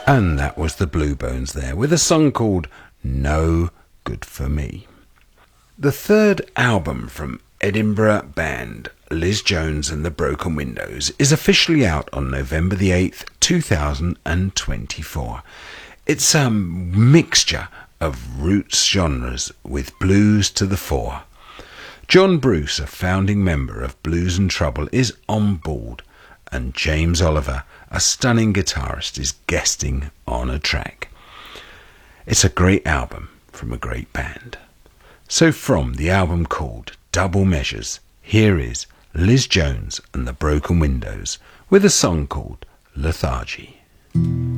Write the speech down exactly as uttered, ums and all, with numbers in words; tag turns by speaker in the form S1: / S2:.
S1: And that was the Bluebones there with a song called No Good For Me. The third album from Edinburgh band Liz Jones and the Broken Windows is officially out on November the eighth, two thousand twenty-four. It's a mixture of roots genres with blues to the fore. John Bruce, a founding member of Blues and Trouble, is on board, and James Oliver, a stunning guitarist, is guesting on a track. It's a great album from a great band. So from the album called Double Measures, here is Liz Jones and the Broken Windows with a song called Lethargy.